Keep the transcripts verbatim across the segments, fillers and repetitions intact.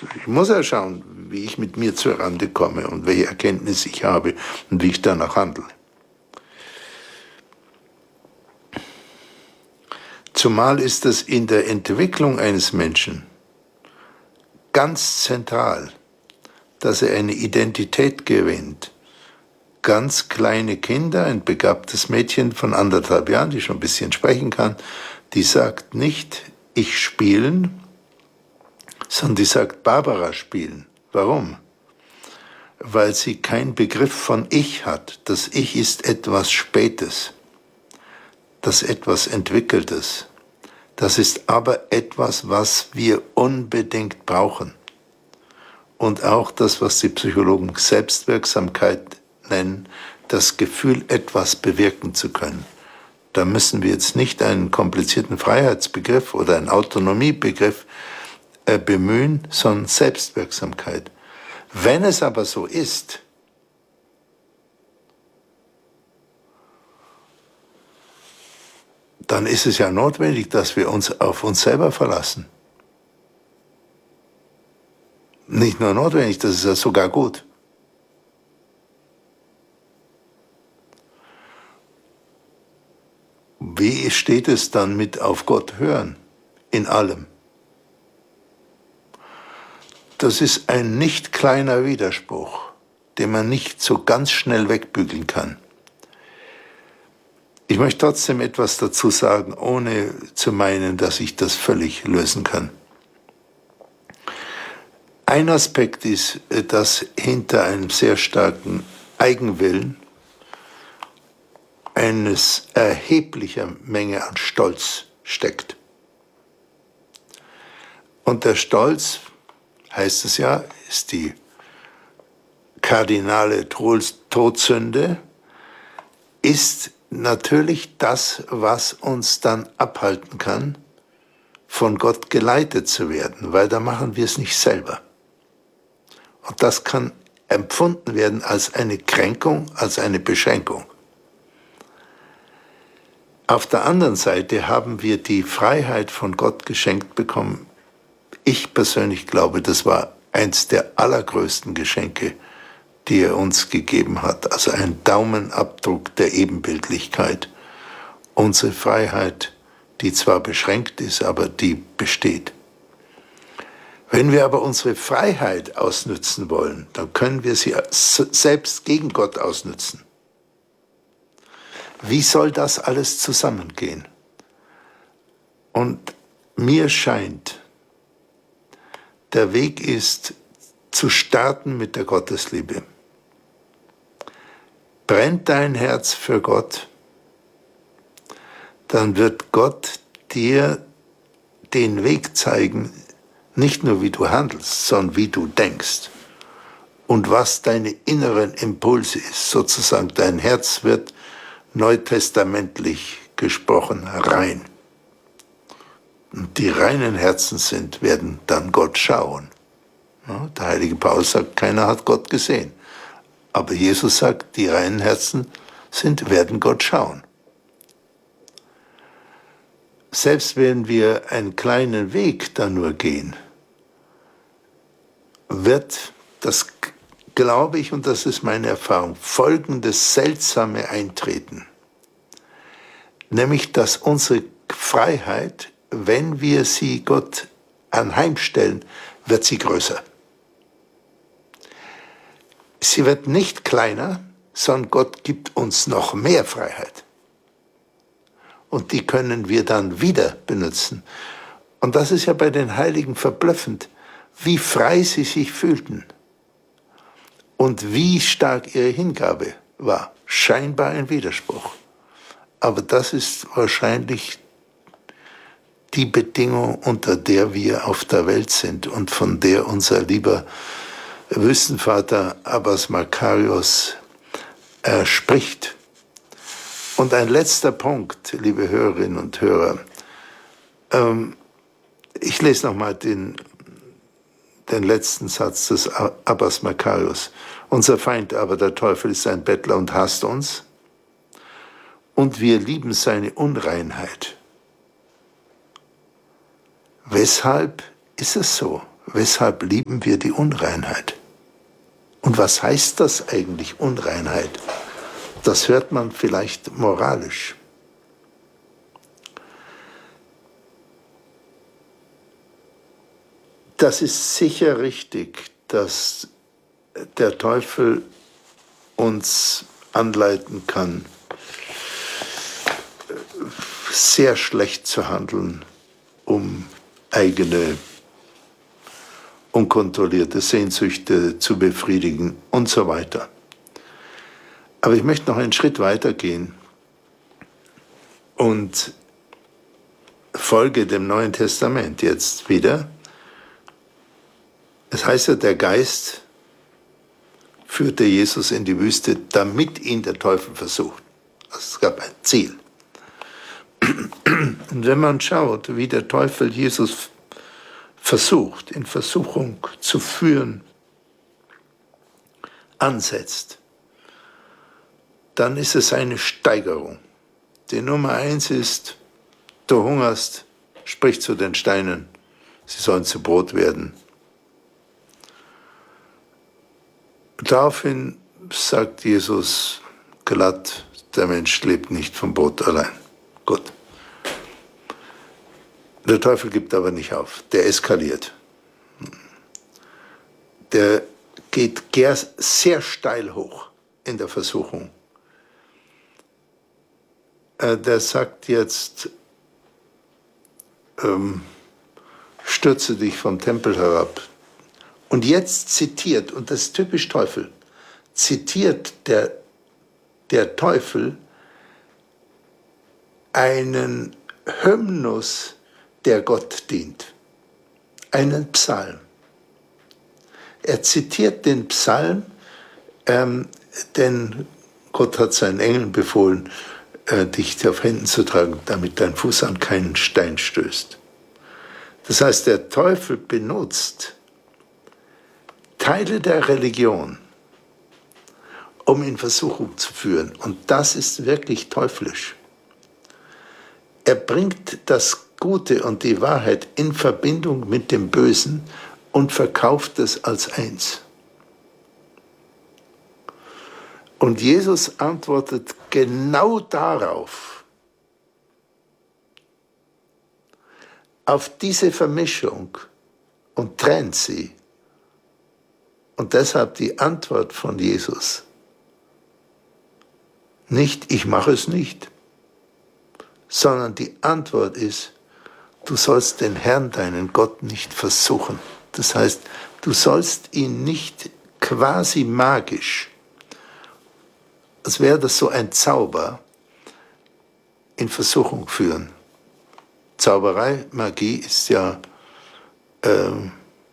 ich muss ja schauen, wie ich mit mir zurande komme und welche Erkenntnis ich habe und wie ich danach handle. Zumal ist es in der Entwicklung eines Menschen ganz zentral, dass er eine Identität gewinnt. Ganz kleine Kinder, ein begabtes Mädchen von anderthalb Jahren, die schon ein bisschen sprechen kann, die sagt nicht, ich spielen, sondern die sagt Barbara spielen. Warum? Weil sie keinen Begriff von Ich hat. Das Ich ist etwas Spätes, das etwas Entwickeltes. Das ist aber etwas, was wir unbedingt brauchen. Und auch das, was die Psychologen Selbstwirksamkeit nennen, das Gefühl, etwas bewirken zu können. Da müssen wir jetzt nicht einen komplizierten Freiheitsbegriff oder einen Autonomiebegriff äh, bemühen, sondern Selbstwirksamkeit. Wenn es aber so ist, dann ist es ja notwendig, dass wir uns auf uns selber verlassen. Nicht nur notwendig, das ist ja sogar gut. Wie steht es dann mit auf Gott hören? In allem. Das ist ein nicht kleiner Widerspruch, den man nicht so ganz schnell wegbügeln kann. Ich möchte trotzdem etwas dazu sagen, ohne zu meinen, dass ich das völlig lösen kann. Ein Aspekt ist, dass hinter einem sehr starken Eigenwillen eine erhebliche Menge an Stolz steckt. Und der Stolz, heißt es ja, ist die kardinale Todsünde, ist natürlich das, was uns dann abhalten kann, von Gott geleitet zu werden, weil da machen wir es nicht selber. Und das kann empfunden werden als eine Kränkung, als eine Beschränkung. Auf der anderen Seite haben wir die Freiheit von Gott geschenkt bekommen. Ich persönlich glaube, das war eins der allergrößten Geschenke, die er uns gegeben hat. Also ein Daumenabdruck der Ebenbildlichkeit. Unsere Freiheit, die zwar beschränkt ist, aber die besteht. Wenn wir aber unsere Freiheit ausnützen wollen, dann können wir sie selbst gegen Gott ausnützen. Wie soll das alles zusammengehen? Und mir scheint, der Weg ist, zu starten mit der Gottesliebe. Brennt dein Herz für Gott, dann wird Gott dir den Weg zeigen, nicht nur wie du handelst, sondern wie du denkst. Und was deine inneren Impulse ist, sozusagen dein Herz wird neutestamentlich gesprochen rein. Und die reinen Herzen sind, werden dann Gott schauen. Ja, der heilige Paulus sagt, keiner hat Gott gesehen. Aber Jesus sagt, die reinen Herzen sind, werden Gott schauen. Selbst wenn wir einen kleinen Weg da nur gehen, wird, das glaube ich, und das ist meine Erfahrung, folgendes Seltsame eintreten. Nämlich, dass unsere Freiheit, wenn wir sie Gott anheimstellen, wird sie größer. Sie wird nicht kleiner, sondern Gott gibt uns noch mehr Freiheit. Und die können wir dann wieder benutzen. Und das ist ja bei den Heiligen verblüffend, wie frei sie sich fühlten und wie stark ihre Hingabe war. Scheinbar ein Widerspruch. Aber das ist wahrscheinlich die Bedingung, unter der wir auf der Welt sind und von der unser lieber Wüstenvater Abbas Makarios äh, spricht. Und ein letzter Punkt, liebe Hörerinnen und Hörer. Ähm, ich lese nochmal den, den letzten Satz des Abbas Makarios. Unser Feind aber, der Teufel, ist ein Bettler und hasst uns. Und wir lieben seine Unreinheit. Weshalb ist es so? weshalb lieben wir die Unreinheit? Und was heißt das eigentlich, Unreinheit? Das hört man vielleicht moralisch. Das ist sicher richtig, dass der Teufel uns anleiten kann, sehr schlecht zu handeln, um eigene unkontrollierte Sehnsüchte zu befriedigen und so weiter. Aber ich möchte noch einen Schritt weiter gehen und folge dem Neuen Testament jetzt wieder. Es heißt ja, der Geist führte Jesus in die Wüste, damit ihn der Teufel versucht. Also es gab ein Ziel. Und wenn man schaut, wie der Teufel Jesus versucht, in Versuchung zu führen, ansetzt, dann ist es eine Steigerung. Die Nummer eins ist, du hungerst, sprich zu den Steinen, sie sollen zu Brot werden. Daraufhin sagt Jesus glatt, der Mensch lebt nicht vom Brot allein. Gut. Der Teufel gibt aber nicht auf, der eskaliert. Der geht sehr steil hoch in der Versuchung. Der sagt jetzt, ähm, stürze dich vom Tempel herab. Und jetzt zitiert, und das ist typisch Teufel, zitiert der, der Teufel einen Hymnus, der Gott dient, einen Psalm. Er zitiert den Psalm, ähm, denn Gott hat seinen Engeln befohlen, äh, dich auf Händen zu tragen, damit dein Fuß an keinen Stein stößt. Das heißt, der Teufel benutzt Teile der Religion, um in Versuchung zu führen. Und das ist wirklich teuflisch. Er bringt das Gute und die Wahrheit in Verbindung mit dem Bösen und verkauft es als eins. Und Jesus antwortet genau darauf, auf diese Vermischung und trennt sie. Und deshalb die Antwort von Jesus. Nicht, ich mache es nicht, sondern die Antwort ist, du sollst den Herrn, deinen Gott, nicht versuchen. Das heißt, du sollst ihn nicht quasi magisch, als wäre das so ein Zauber, in Versuchung führen. Zauberei, Magie ist ja ähm,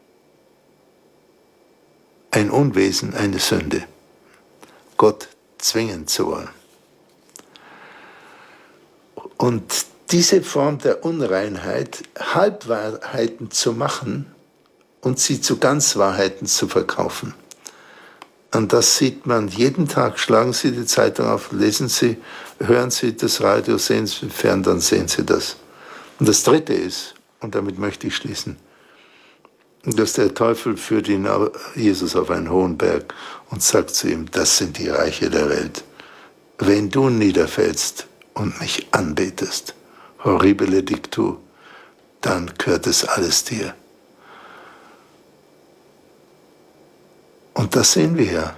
ein Unwesen, eine Sünde, Gott zwingen zu wollen. Und diese Form der Unreinheit, Halbwahrheiten zu machen und sie zu Ganzwahrheiten zu verkaufen. Und das sieht man jeden Tag. Schlagen Sie die Zeitung auf, lesen Sie, hören Sie das Radio, sehen Sie fern, dann sehen Sie das. Und das Dritte ist, und damit möchte ich schließen, dass der Teufel führt ihn, Jesus, auf einen hohen Berg und sagt zu ihm, das sind die Reiche der Welt. Wenn du niederfällst und mich anbetest, horribile dictu, dann gehört es alles dir. Und das sehen wir ja.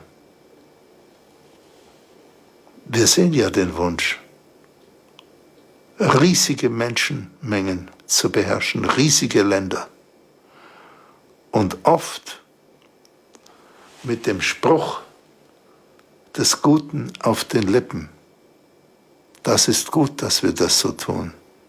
Wir sehen ja den Wunsch, riesige Menschenmengen zu beherrschen, riesige Länder. Und oft mit dem Spruch des Guten auf den Lippen. Das ist gut, dass wir das so tun.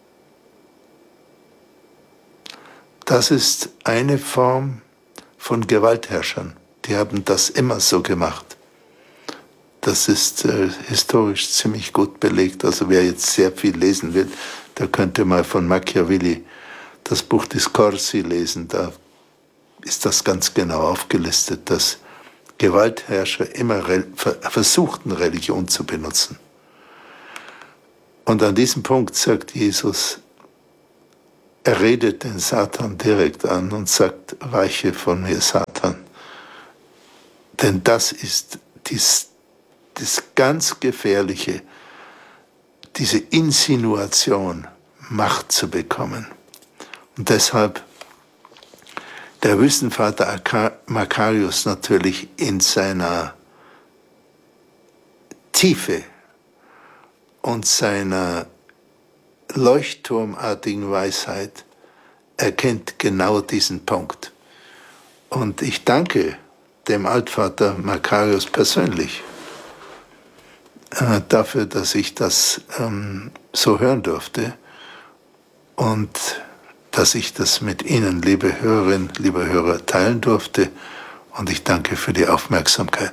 Das ist eine Form von Gewaltherrschern. Die haben das immer so gemacht. Das ist äh, historisch ziemlich gut belegt. Also wer jetzt sehr viel lesen will, der könnte mal von Machiavelli das Buch Discorsi lesen. Da ist das ganz genau aufgelistet, dass Gewaltherrscher immer re- versuchten, Religion zu benutzen. Und an diesem Punkt sagt Jesus, er redet den Satan direkt an und sagt, weiche von mir, Satan. Denn das ist dies, das ganz Gefährliche, diese Insinuation, Macht zu bekommen. Und deshalb der Wüstenvater Makarios natürlich in seiner Tiefe und seiner leuchtturmartigen Weisheit erkennt genau diesen Punkt. Und ich danke dem Altvater Makarios persönlich äh, dafür, dass ich das ähm, so hören durfte und dass ich das mit Ihnen, liebe Hörerinnen, liebe Hörer, teilen durfte. Und ich danke für die Aufmerksamkeit.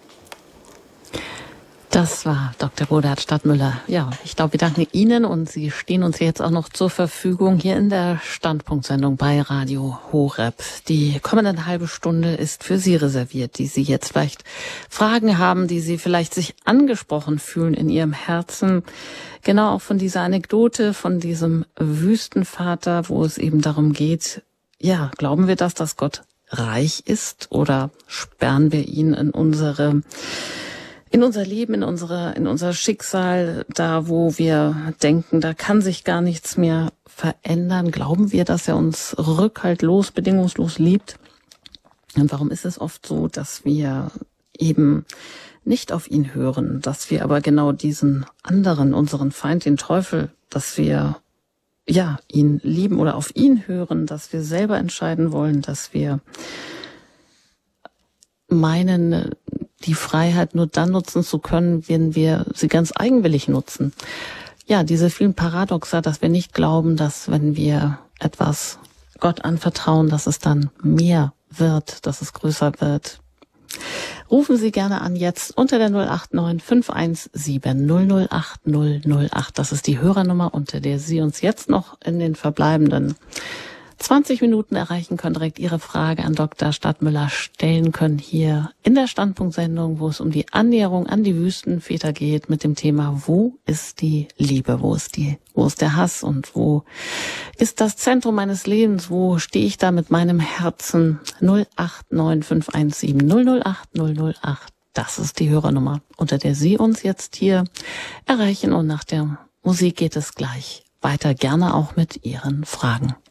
Das war Doktor Godehard Stadtmüller. Ja, ich glaube, wir danken Ihnen und Sie stehen uns jetzt auch noch zur Verfügung hier in der Standpunktsendung bei Radio Horeb. Die kommende halbe Stunde ist für Sie reserviert, die Sie jetzt vielleicht Fragen haben, die Sie vielleicht sich angesprochen fühlen in Ihrem Herzen. Genau auch von dieser Anekdote, von diesem Wüstenvater, wo es eben darum geht, ja, glauben wir das, dass Gott reich ist oder sperren wir ihn in unsere in unser Leben, in unsere, in unser Schicksal, da wo wir denken, da kann sich gar nichts mehr verändern. Glauben wir, dass er uns rückhaltlos, bedingungslos liebt? Und warum ist es oft so, dass wir eben nicht auf ihn hören, dass wir aber genau diesen anderen, unseren Feind, den Teufel, dass wir ja ihn lieben oder auf ihn hören, dass wir selber entscheiden wollen, dass wir meinen, die Freiheit nur dann nutzen zu können, wenn wir sie ganz eigenwillig nutzen. Ja, diese vielen Paradoxa, dass wir nicht glauben, dass wenn wir etwas Gott anvertrauen, dass es dann mehr wird, dass es größer wird. Rufen Sie gerne an jetzt unter der null acht neun fünf eins sieben null null acht null null acht. Das ist die Hörernummer, unter der Sie uns jetzt noch in den verbleibenden zwanzig Minuten erreichen können, direkt Ihre Frage an Doktor Stadtmüller stellen können, hier in der Standpunktsendung, wo es um die Annäherung an die Wüstenväter geht, mit dem Thema, wo ist die Liebe, wo ist die, wo ist der Hass und wo ist das Zentrum meines Lebens, wo stehe ich da mit meinem Herzen? null acht neun fünf eins sieben null null acht null null acht, das ist die Hörernummer, unter der Sie uns jetzt hier erreichen, und nach der Musik geht es gleich weiter, gerne auch mit Ihren Fragen.